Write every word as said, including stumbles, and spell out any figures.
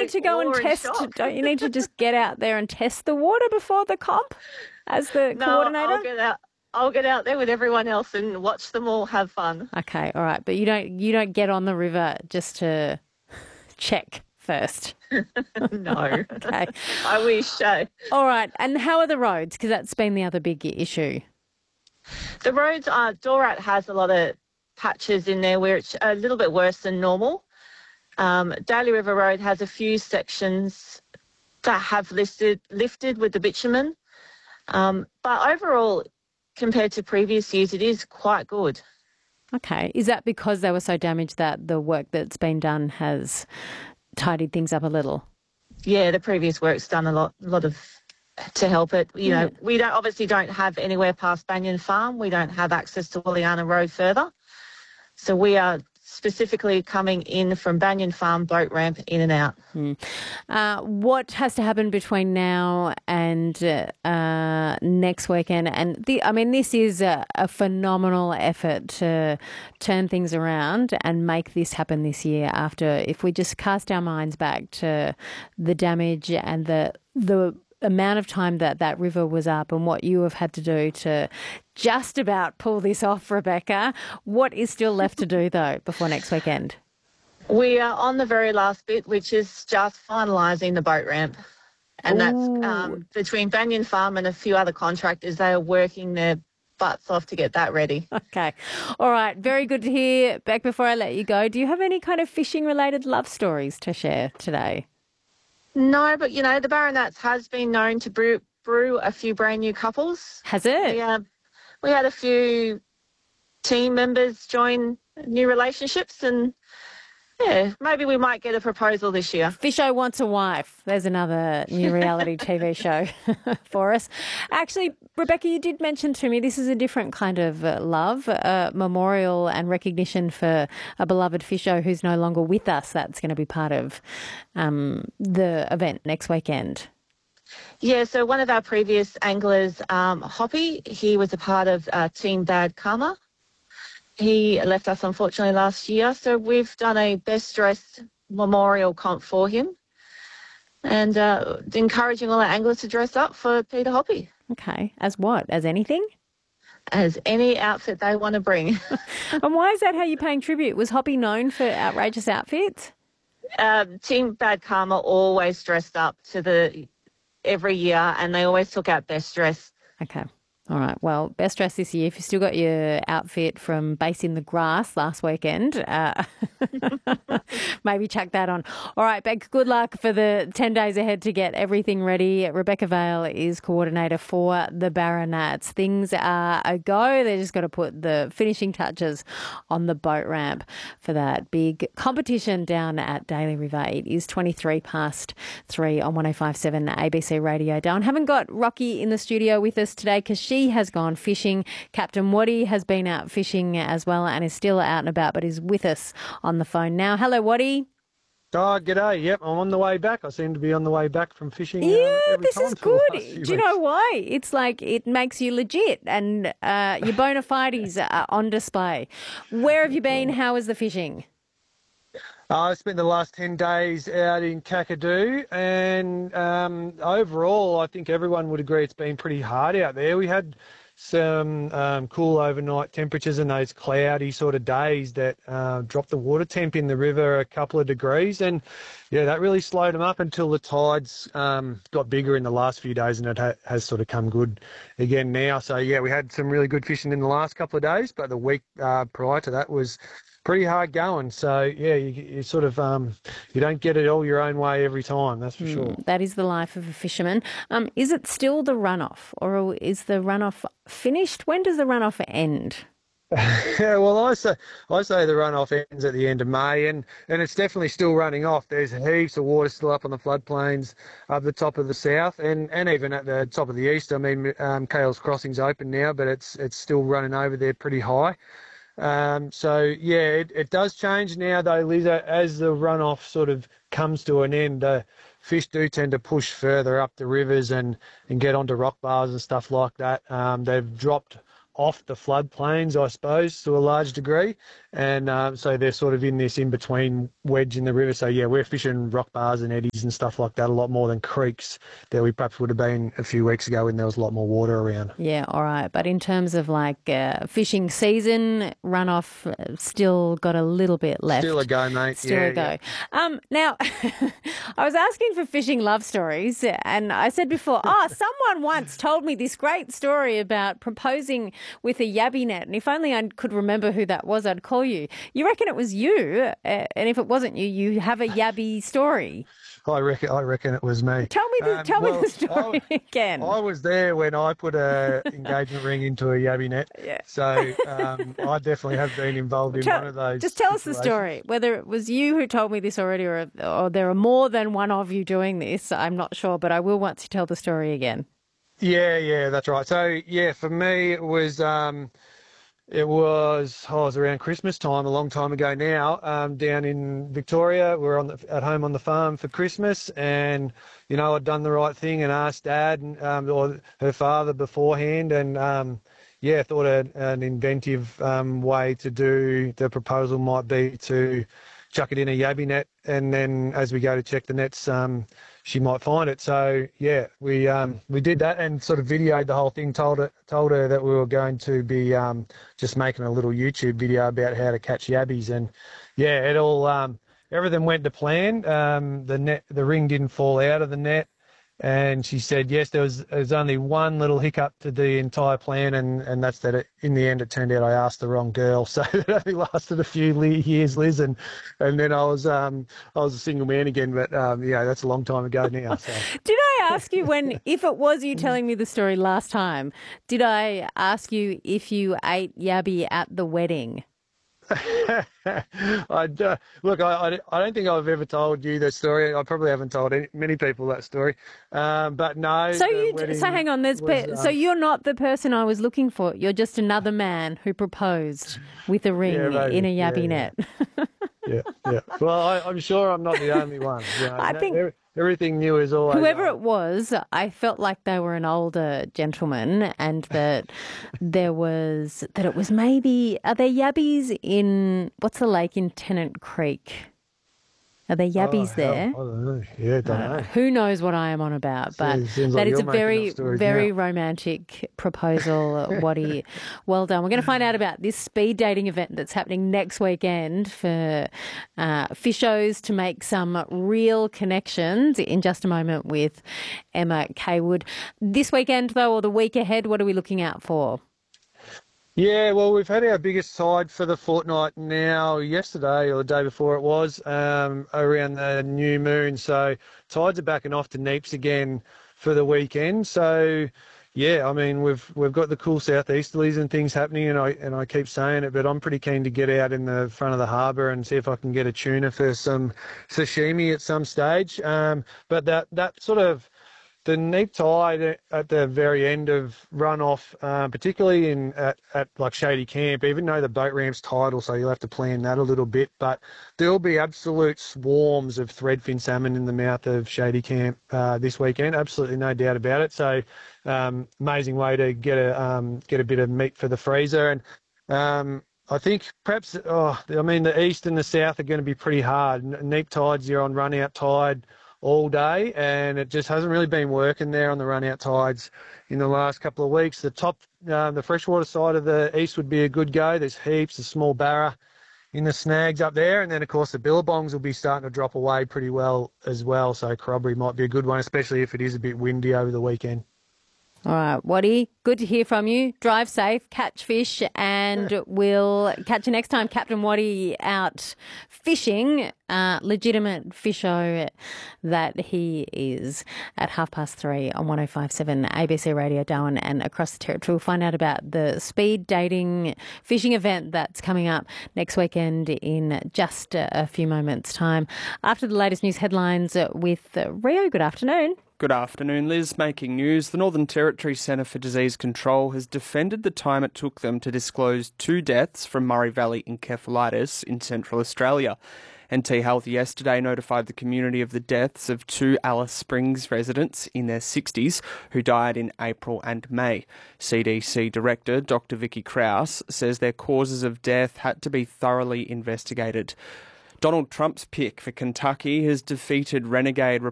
need to go and test? Don't you need to just get out there and test the water before the comp as the No, coordinator? I'll get out. I'll get out there with everyone else and watch them all have fun. Okay, all right, but you don't you don't get on the river just to check first. No. Okay. I wish so. All right, and how are the roads? Because that's been the other big issue. The roads are, Dorat has a lot of patches in there where it's a little bit worse than normal. Um, Daly River Road has a few sections that have listed, lifted with the bitumen. Um, but overall, compared to previous years, it is quite good. Okay. Is that because they were so damaged that the work that's been done has tidied things up a little? Yeah, the previous work's done a lot, a lot of to help it. You Yeah. know, we don't obviously don't have anywhere past Banyan Farm. We don't have access to Walliana Road further. So we are specifically coming in from Banyan Farm boat ramp in and out. Mm. Uh, what has to happen between now and uh, uh, next weekend? And the, I mean, this is a, a phenomenal effort to turn things around and make this happen this year. After, if we just cast our minds back to the damage and the the amount of time that that river was up and what you have had to do to just about pull this off, Rebecca. What is still left to do, though, before next weekend? We are on the very last bit, which is just finalising the boat ramp. And that's um, between Banyan Farm and a few other contractors. They are working their butts off to get that ready. Okay. All right. Very good to hear. Beck, before I let you go, do you have any kind of fishing-related love stories to share today? No, but, you know, the Baronets has been known to brew, brew a few brand new couples. Has it? We, uh, we had a few team members join new relationships and, yeah, maybe we might get a proposal this year. Fisho Wants a Wife. There's another new reality T V show for us. Actually, Rebecca, you did mention to me this is a different kind of uh, love, uh, memorial and recognition for a beloved Fisho who's no longer with us. That's going to be part of um, the event next weekend. Yeah, so one of our previous anglers, um, Hoppy, he was a part of uh, Team Bad Karma. He left us, unfortunately, last year. So we've done a best dressed memorial comp for him and uh, encouraging all our anglers to dress up for Peter Hoppy. Okay. As what? As anything? As any outfit they want to bring. And why is that how you're paying tribute? Was Hoppy known for outrageous outfits? Um, Team Bad Karma always dressed up to the every year and they always took out best dress. Okay. All right. Well, best dress this year. If you've still got your outfit from Base in the Grass last weekend, uh, maybe chuck that on. All right, Beck, good luck for the ten days ahead to get everything ready. Rebecca Vale is coordinator for the Baronets. Things are a go. They just got to put the finishing touches on the boat ramp for that big competition down at Daly River. It is twenty-three past three on one oh five point seven A B C Radio. Down. Haven't got Rocky in the studio with us today because she She has gone fishing. Captain Waddy has been out fishing as well and is still out and about, but is with us on the phone now. Hello, Waddy. Oh, g'day. Yep, I'm on the way back. I seem to be on the way back from fishing. Yeah, uh, every this time is for the good. last few Do you weeks. know why? It's like it makes you legit and uh, your bona fides are on display. Where have you been? How is the fishing? Uh, I spent the last ten days out in Kakadu, and um, overall, I think everyone would agree it's been pretty hard out there. We had some um, cool overnight temperatures and those cloudy sort of days that uh, dropped the water temp in the river a couple of degrees, and yeah, that really slowed them up until the tides um, got bigger in the last few days, and it ha- has sort of come good again now. So yeah, we had some really good fishing in the last couple of days, but the week uh, prior to that was pretty hard going. So yeah, you, you sort of um, you don't get it all your own way every time. That's for mm, sure. That is the life of a fisherman. Um, is it still the runoff, or is the runoff finished? When does the runoff end? Yeah, well, I say I say the runoff ends at the end of May, and, and it's definitely still running off. There's heaps of water still up on the floodplains up the top of the south, and, and even at the top of the east. I mean, um, Cales Crossing's open now, but it's it's still running over there pretty high. Um, so, yeah, it, it does change now, though, Liza, as the runoff sort of comes to an end. Uh, fish do tend to push further up the rivers and, and get onto rock bars and stuff like that. Um, they've dropped off the floodplains, I suppose, to a large degree. And um, so they're sort of in this in-between wedge in the river. So, yeah, we're fishing rock bars and eddies and stuff like that a lot more than creeks that we perhaps would have been a few weeks ago when there was a lot more water around. Yeah, all right. But in terms of like uh, fishing season, runoff uh, still got a little bit left. Still a go, mate. Still yeah, a go. Yeah. Um, now, I was asking for fishing love stories, and I said before, oh, someone once told me this great story about proposing with a yabby net, and if only I could remember who that was, I'd call you. You reckon it was you? Uh, and if it wasn't you, you have a yabby story. I reckon. I reckon it was me. Tell me the Um, tell well, me the story I, again. I was there when I put a engagement ring into a yabby net. Yeah. So um, I definitely have been involved in Tell- one of those. Just tell us the situations. story. Whether it was you who told me this already, or or there are more than one of you doing this, I'm not sure. But I will once you tell the story again. Yeah, yeah, that's right. So yeah, for me it was. Um, It was, oh, it was around Christmas time, a long time ago now, um, down in Victoria. We were on the, at home on the farm for Christmas, and, you know, I'd done the right thing and asked Dad um, or her father beforehand, and, um, yeah, thought a, an inventive um, way to do the proposal might be to chuck it in a yabby net, and then as we go to check the nets, um, she might find it. So yeah, we um, we did that and sort of videoed the whole thing. Told her told her that we were going to be um, just making a little YouTube video about how to catch yabbies, and yeah, it all um, everything went to plan. Um, the net, the ring didn't fall out of the net. And she said, yes, there was, there was only one little hiccup to the entire plan, and, and that's that it, in the end it turned out I asked the wrong girl. So it only lasted a few li- years, Liz, and, and then I was um, I was a single man again. But, um, yeah, that's a long time ago now. So. Did I ask you when, if it was you telling me the story last time, did I ask you if you ate yabby at the wedding? I uh, look, I, I, I don't think I've ever told you that story. I probably haven't told any, many people that story. Um, but no. So you, so hang on. There's was, pe- um, so you're not the person I was looking for. You're just another man who proposed with a ring Yeah, maybe. in a yabby Yeah, net. yeah, yeah. Well, I, I'm sure I'm not the only one. You know, I think- every- everything new is always. Whoever um, it was, I felt like they were an older gentleman, and that there was that it was maybe are there yabbies in what's the lake in Tennant Creek? Are there yabbies oh, there? hell, I don't know. Yeah, don't Uh, know. who knows what I am on about, but Seems- seems that like is you're a making very, up stories very now. romantic proposal, Waddy. Well done. We're going to find out about this speed dating event that's happening next weekend for uh, fishos to make some real connections in just a moment with Emma Kaywood. This weekend, though, or the week ahead, what are we looking out for? Yeah, well, we've had our biggest tide for the fortnight now yesterday or the day before it was um, around the new moon. So tides are backing off to neeps again for the weekend. So, yeah, I mean, we've we've got the cool southeasterlies and things happening, and I and I keep saying it, but I'm pretty keen to get out in the front of the harbour and see if I can get a tuna for some sashimi at some stage. Um, but that that sort of the neap tide at the very end of runoff, um, particularly in at, at like Shady Camp, even though the boat ramp's tidal, so you'll have to plan that a little bit. But there'll be absolute swarms of threadfin salmon in the mouth of Shady Camp uh, this weekend. Absolutely no doubt about it. So um, amazing way to get a um, get a bit of meat for the freezer. And um, I think perhaps, oh, I mean, the east and the south are going to be pretty hard. Neap tides, you're on run out tide all day, and it just hasn't really been working there on the run out tides in the last couple of weeks. The top, uh, the freshwater side of the east would be a good go. There's heaps of small barra in the snags up there, and then of course the billabongs will be starting to drop away pretty well as well. So Corroboree might be a good one, especially if it is a bit windy over the weekend. All right, Waddy, good to hear from you. Drive safe, catch fish, and we'll catch you next time. Captain Waddy out fishing, uh, legitimate fisho that he is, at half past three on one oh five point seven A B C Radio Darwin and across the territory. We'll find out about the speed dating fishing event that's coming up next weekend in just a few moments' time. After the latest news headlines with Rio, good afternoon. Good afternoon, Liz. Making news. The Northern Territory Centre for Disease Control has defended the time it took them to disclose two deaths from Murray Valley encephalitis in Central Australia. N T Health yesterday notified the community of the deaths of two Alice Springs residents in their sixties who died in April and May. C D C Director Doctor Vicky Krause says their causes of death had to be thoroughly investigated. Donald Trump's pick for Kentucky has defeated renegade